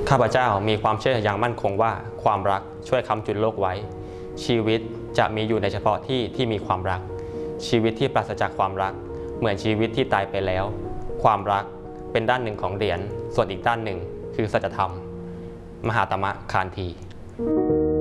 ข้าพเจ้ามีความเชื่ออย่างมั่นคงว่าความรักช่วยค้ำจุนโลกไว้ชีวิตจะมีอยู่ในเฉพาะที่ที่มีความรักชีวิตที่ปราศจากความรักเหมือนชีวิตที่ตายไปแล้วความรักเป็นด้านหนึ่งของเหรียญส่วนอีกด้านหนึ่งคือสัจธรรมมหาตมะคานธี